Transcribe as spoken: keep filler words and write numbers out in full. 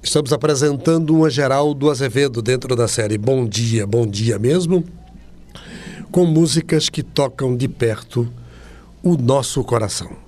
Estamos apresentando uma Geraldo Azevedo dentro da série Bom Dia, Bom Dia Mesmo, com músicas que tocam de perto o nosso coração.